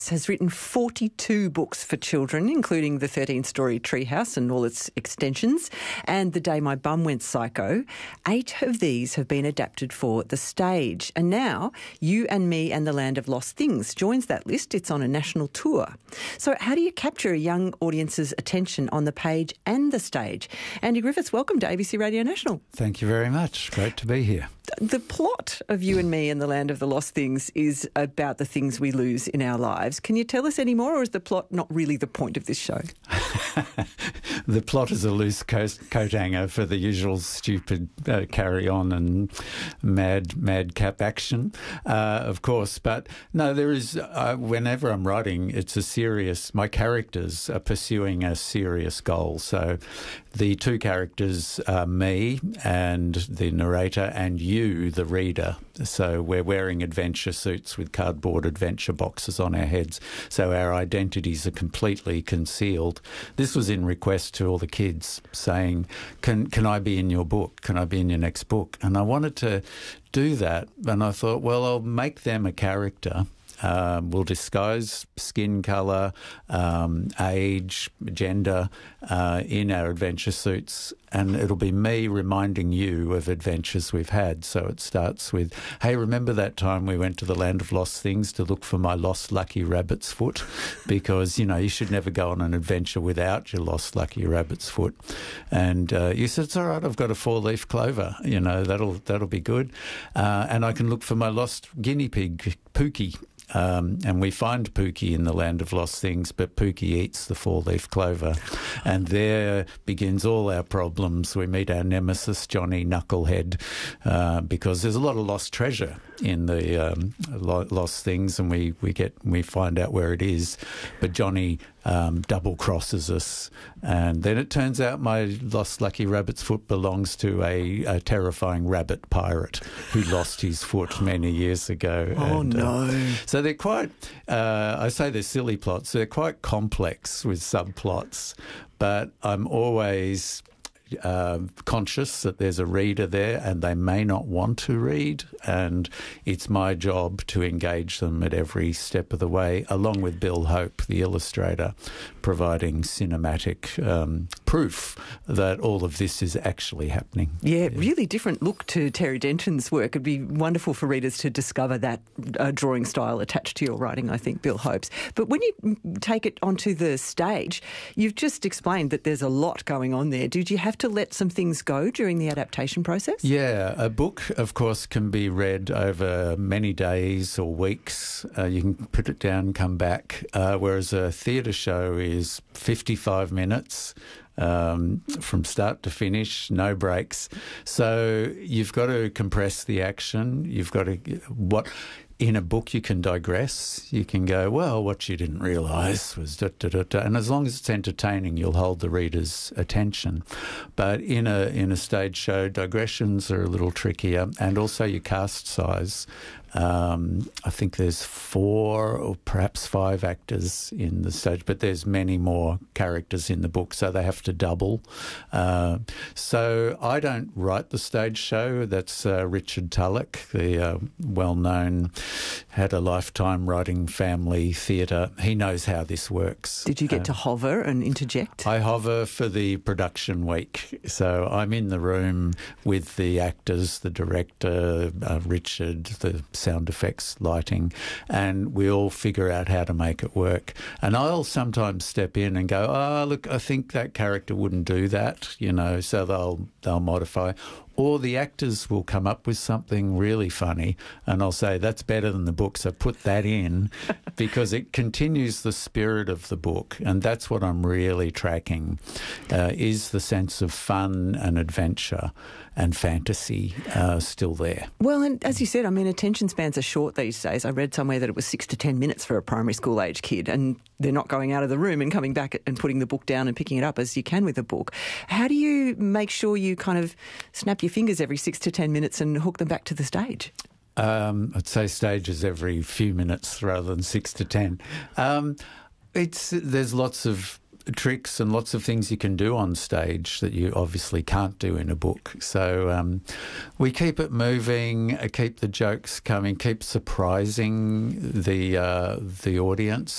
has written 42 books for children, including the 13-story Treehouse and all its extensions, and The Day My Bum Went Psycho. 8 of these have been adapted for the stage. And now, You and Me and the Land of Lost Things joins that list. It's on a national tour. So how do you capture a young audience's attention on the page and the stage? Andy Griffiths, welcome to ABC Radio National. Thank you very much. Great to be here. The plot of You and Me and the Land of the Lost Things is about the things we lose in our lives. Can you tell us any more, or is the plot not really the point of this show? The plot is a loose coat hanger for the usual stupid carry-on and madcap action, of course. But no, there is, whenever I'm writing, it's a serious, my characters are pursuing a serious goal. So the two characters are me and the narrator and you, the reader. So we're wearing adventure suits with cardboard adventure boxes on our heads. So our identities are completely concealed. This was in request to all the kids saying, can I be in your book? Can I be in your next book? And I wanted to do that. And I thought, well, I'll make them a character. We'll disguise skin colour, age, gender in our adventure suits, and it'll be me reminding you of adventures we've had. So it starts with, hey, remember that time we went to the Land of Lost Things to look for my lost lucky rabbit's foot? Because, you know, you should never go on an adventure without your lost lucky rabbit's foot. And you said, it's all right, I've got a 4-leaf clover, you know, that'll be good. And I can look for my lost guinea pig, Pookie. And we find Pookie in the Land of Lost Things, but Pookie eats the 4-leaf clover. And there begins all our problems. We meet our nemesis, Johnny Knucklehead, because there's a lot of lost treasure in the Lost Things, and we find out where it is. But Johnny double crosses us, and then it turns out my lost lucky rabbit's foot belongs to a terrifying rabbit pirate who lost his foot many years ago. Oh, and, no. So they're quite, I say they're silly plots, they're quite complex with subplots, but I'm always conscious that there's a reader there and they may not want to read, and it's my job to engage them at every step of the way, along with Bill Hope, the illustrator, providing cinematic proof that all of this is actually happening. Yeah, really different look to Terry Denton's work. It'd be wonderful for readers to discover that drawing style attached to your writing, I think, Bill Hope's. But when you take it onto the stage, you've just explained that there's a lot going on there. Did you have to let some things go during the adaptation process? Yeah, a book, of course, can be read over many days or weeks. You can put it down, come back, whereas a theatre show is 55 minutes. From start to finish, no breaks. So you've got to compress the action. You've got to in a book you can digress. You can go, well, what you didn't realise was da da da da. And as long as it's entertaining, you'll hold the reader's attention. But in a stage show, digressions are a little trickier, and also your cast size. I think there's 4 or perhaps 5 actors in the stage, but there's many more characters in the book, so they have to double. So I don't write the stage show. That's Richard Tulloch, the well-known, had a lifetime writing family theatre. He knows how this works. Did you get to hover and interject? I hover for the production week. So I'm in the room with the actors, the director, Richard, the sound effects, lighting, and we all figure out how to make it work. And I'll sometimes step in and go, oh, look, I think that character wouldn't do that, you know, so they'll modify. Or the actors will come up with something really funny and I'll say, that's better than the book, so put that in, because it continues the spirit of the book. And that's what I'm really tracking, is the sense of fun and adventure and fantasy still there. Well, and as you said, I mean, attention spans are short these days. I read somewhere that it was 6 to 10 minutes for a primary school age kid, and they're not going out of the room and coming back and putting the book down and picking it up as you can with a book. How do you make sure you kind of snap your fingers every 6 to 10 minutes and hook them back to the stage? I'd say stages every few minutes rather than 6 to 10. There's lots of tricks and lots of things you can do on stage that you obviously can't do in a book. So we keep it moving, keep the jokes coming, keep surprising the audience.